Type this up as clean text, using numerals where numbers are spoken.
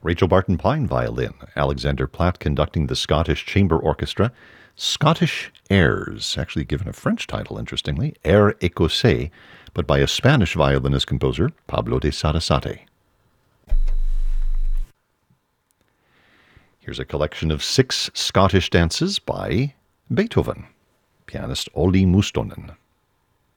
Rachel Barton Pine violin, Alexander Platt conducting the Scottish Chamber Orchestra, Scottish Airs, actually given a French title, interestingly, Air Écossais, but by a Spanish violinist composer, Pablo de Sarasate. Here's a collection of 6 Scottish dances by Beethoven, pianist Olli Mustonen.